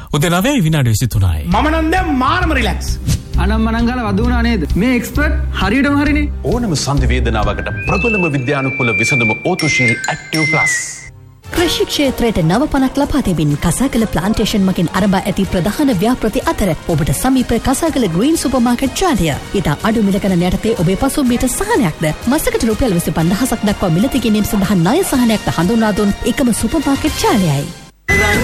උදේ 9:23යි. මම නම් දැන් මාරම රිලැක්ස්. අනම්මනංගල වදුනා නේද? මේ එක්ස්පර්ට් හරියටම හරිනේ. ඕනම සංධි වේදනාවකට ප්‍රබලම විද්‍යානුකූල විසඳුම ඕතුශීල් ඇක්ටිව් ප්ලස්. කෘෂි ක්ෂේත්‍රයට නව පණක් ලබා දෙමින් කසාගල ප්ලාන්ටේෂන් මගින් ආරම්භ ඇති ප්‍රධාන ව්‍යාපෘති අතර ඔබට සමීප කසාගල ග්‍රීන් සුපර්මාකට් ජාලය. ඉතා අඩු මිලකන යටතේ ඔබේ පසුම්බියට සහනයක්ද මාසකට රුපියල් 25000ක් දක්වා මිලදී ගැනීම සඳහා ණය සහනයක්ද හඳුන්වා දුන් එකම සුපර්මාකට් ජාලයයි.